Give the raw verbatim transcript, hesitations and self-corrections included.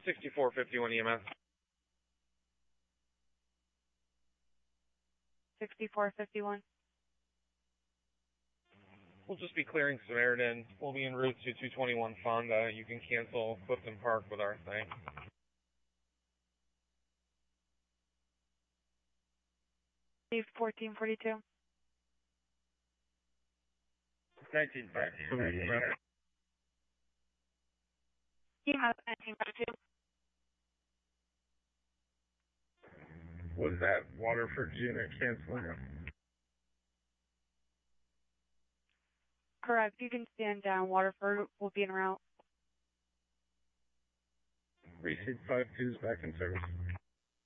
sixty-four fifty-one E M S. sixty-four fifty-one. We'll just be clearing Samaritan. We'll be en route to two twenty-one Fonda. You can cancel Clifton Park with our thing. Steve fourteen forty-two. nineteen fifty. He has nineteen forty-two. Was that Waterford unit canceling? Correct. You can stand down. Waterford will be en route. Receipt five two is back in service.